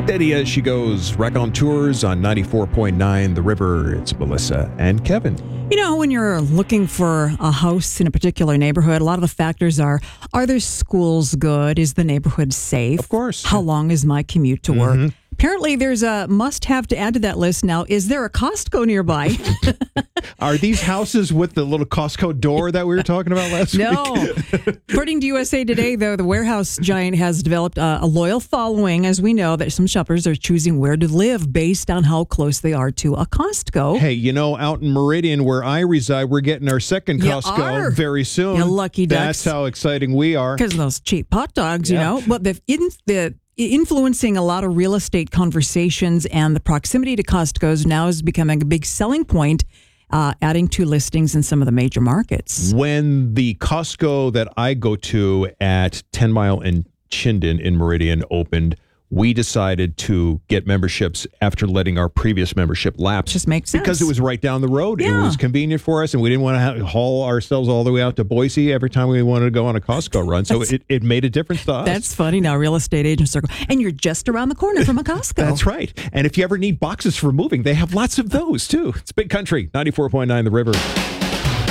Steady as she goes. Raconteurs on 94.9 The River. It's Melissa and Kevin. You know, when you're looking for a house in a particular neighborhood, a lot of the factors are there schools good? Is the neighborhood safe? Of course. How long is my commute to work? Apparently, there's a must-have to add to that list now. Is there a Costco nearby? Are these houses with the little Costco door that we were talking about last week? No. According to USA Today, though, the warehouse giant has developed a loyal following, as we know, that some shoppers are choosing where to live based on how close they are to a Costco. Hey, you know, out in Meridian, where I reside, we're getting our second Costco very soon. You lucky ducks. That's how exciting we are. Because of those cheap hot dogs, you know. But the influencing a lot of real estate conversations, and the proximity to Costco's now is becoming a big selling point, adding to listings in some of the major markets. When the Costco that I go to at 10 Mile and Chinden in Meridian opened, we decided to get memberships after letting our previous membership lapse. Just makes sense. Because it was right down the road. Yeah. It was convenient for us, and we didn't want to haul ourselves all the way out to Boise every time we wanted to go on a Costco run. So it made a difference to us. That's funny now, real estate agent circle. And you're just around the corner from a Costco. That's right. And if you ever need boxes for moving, they have lots of those, too. It's Big Country, 94.9 The River.